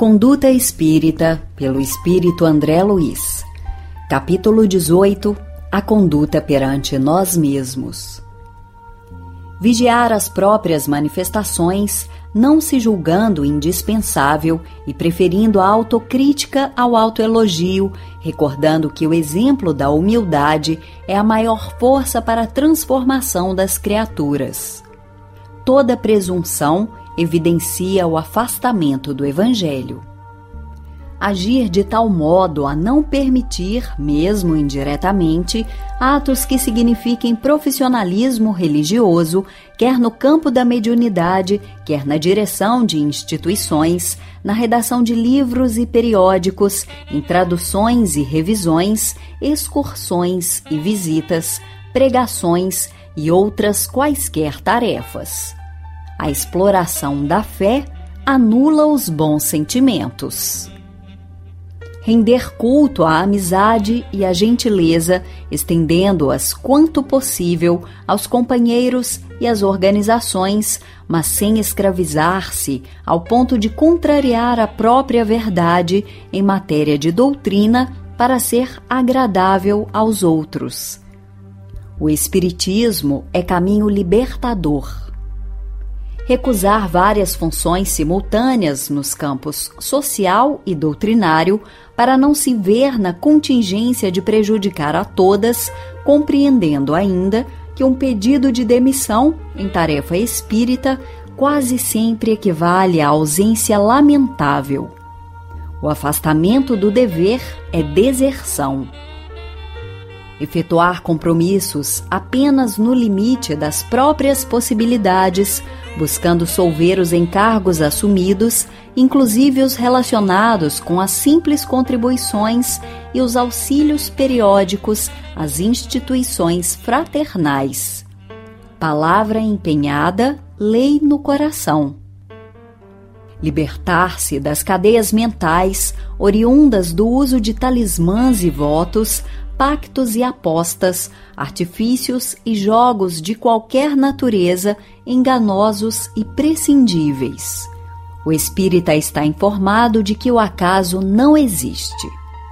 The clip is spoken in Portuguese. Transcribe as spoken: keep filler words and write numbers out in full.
Conduta Espírita, pelo Espírito André Luiz. Capítulo dezoito. A conduta perante nós mesmos. Vigiar as próprias manifestações, não se julgando indispensável e preferindo a autocrítica ao autoelogio, recordando que o exemplo da humildade é a maior força para a transformação das criaturas. Toda presunção evidencia o afastamento do Evangelho. Agir de tal modo a não permitir, mesmo indiretamente, atos que signifiquem profissionalismo religioso, quer no campo da mediunidade, quer na direção de instituições, na redação de livros e periódicos, em traduções e revisões, excursões e visitas, pregações e outras quaisquer tarefas. A exploração da fé anula os bons sentimentos. Render culto à amizade e à gentileza, estendendo-as quanto possível aos companheiros e às organizações, mas sem escravizar-se ao ponto de contrariar a própria verdade em matéria de doutrina para ser agradável aos outros. O Espiritismo é caminho libertador. Recusar várias funções simultâneas nos campos social e doutrinário para não se ver na contingência de prejudicar a todas, compreendendo ainda que um pedido de demissão em tarefa espírita quase sempre equivale à ausência lamentável. O afastamento do dever é deserção. Efetuar compromissos apenas no limite das próprias possibilidades, buscando solver os encargos assumidos, inclusive os relacionados com as simples contribuições e os auxílios periódicos às instituições fraternais. Palavra empenhada, lei no coração. Libertar-se das cadeias mentais, oriundas do uso de talismãs e votos, pactos e apostas, artifícios e jogos de qualquer natureza, enganosos e prescindíveis. O espírita está informado de que o acaso não existe.